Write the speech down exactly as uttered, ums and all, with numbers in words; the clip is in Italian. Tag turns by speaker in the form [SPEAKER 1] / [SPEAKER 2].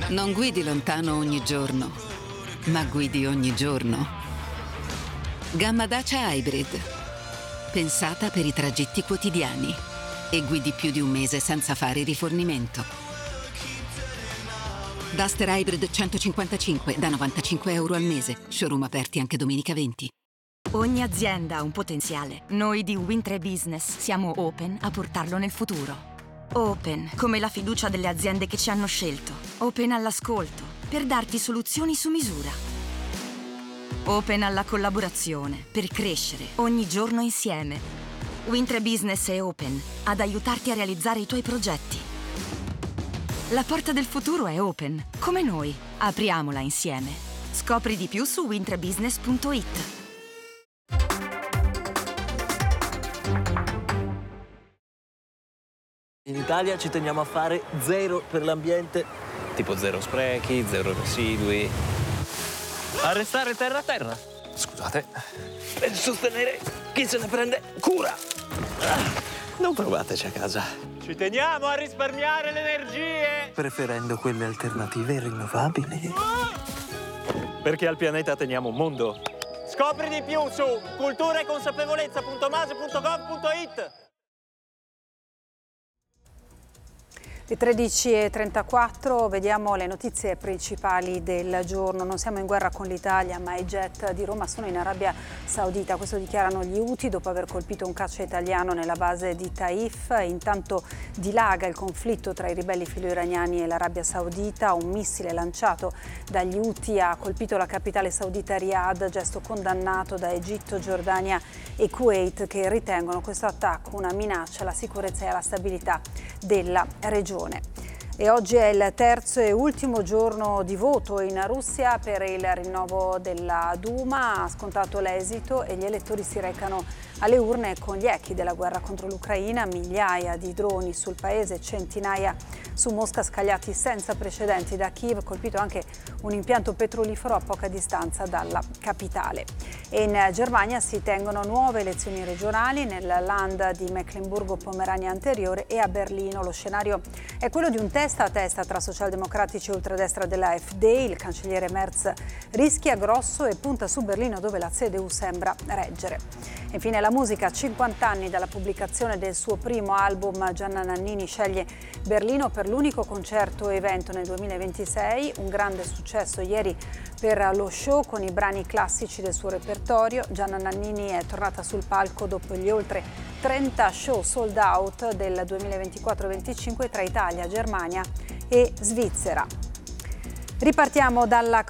[SPEAKER 1] Non guidi lontano ogni giorno, ma guidi ogni giorno. Gamma Dacia Hybrid. Pensata per i tragitti quotidiani. E guidi più di un mese senza fare rifornimento. Duster Hybrid centocinquantacinque da novantacinque euro al mese. Showroom aperti anche domenica venti.
[SPEAKER 2] Ogni azienda ha un potenziale. Noi di WindTre Business siamo open a portarlo nel futuro. Open, come la fiducia delle aziende che ci hanno scelto. Open all'ascolto, per darti soluzioni su misura. Open alla collaborazione, per crescere ogni giorno insieme. WindTre Business è open ad aiutarti a realizzare i tuoi progetti. La porta del futuro è open, come noi. Apriamola insieme. Scopri di più su windtrebusiness punto it.
[SPEAKER 3] In Italia ci teniamo a fare zero per l'ambiente, tipo zero sprechi, zero residui. Arrestare terra a terra. Scusate. Per sostenere chi se ne prende cura. Non provateci a casa.
[SPEAKER 4] Ci teniamo a risparmiare le energie.
[SPEAKER 3] Preferendo quelle alternative e rinnovabili.
[SPEAKER 4] Perché al pianeta teniamo un mondo. Scopri di più su cultura e consapevolezza punto mase punto gov punto it.
[SPEAKER 5] Le tredici e trentaquattro, vediamo le notizie principali del giorno. Non siamo in guerra con l'Italia, ma i jet di Roma sono in Arabia Saudita. Questo dichiarano gli Houthi dopo aver colpito un caccia italiano nella base di Taif. Intanto dilaga il conflitto tra i ribelli filo-iraniani e l'Arabia Saudita. Un missile lanciato dagli Houthi ha colpito la capitale saudita Riyadh, gesto condannato da Egitto, Giordania e Kuwait, che ritengono questo attacco una minaccia alla sicurezza e alla stabilità della regione. E oggi è il terzo e ultimo giorno di voto in Russia per il rinnovo della Duma. Ha scontato l'esito e gli elettori si recano alle urne con gli echi della guerra contro l'Ucraina. Migliaia di droni sul paese, centinaia su Mosca, scagliati senza precedenti da Kiev, colpito anche un impianto petrolifero a poca distanza dalla capitale. E in Germania si tengono nuove elezioni regionali nel Land di Mecklenburgo-Pomerania Anteriore e a Berlino. Lo scenario è quello di un testa a testa tra socialdemocratici e ultradestra della A F D. Il cancelliere Merz rischia grosso e punta su Berlino, dove la C D U sembra reggere. Infine la musica, cinquanta anni dalla pubblicazione del suo primo album, Gianna Nannini sceglie Berlino per l'unico concerto evento nel duemilaventisei, un grande successo ieri per lo show con i brani classici del suo repertorio. Gianna Nannini è tornata sul palco dopo gli oltre trenta show sold out del duemilaventiquattro venticinque tra Italia, Germania e Svizzera. Ripartiamo dalla